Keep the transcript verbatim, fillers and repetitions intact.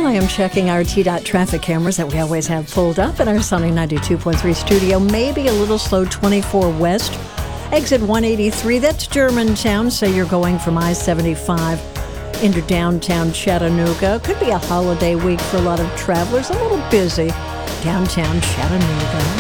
I am checking our T DOT traffic cameras that we always have pulled up in our sunny ninety-two point three studio. Maybe a little slow twenty-four west. Exit one eighty-three, that's Germantown. Say you're going from I seventy-five into downtown Chattanooga. Could be a holiday week for a lot of travelers. A little busy downtown Chattanooga.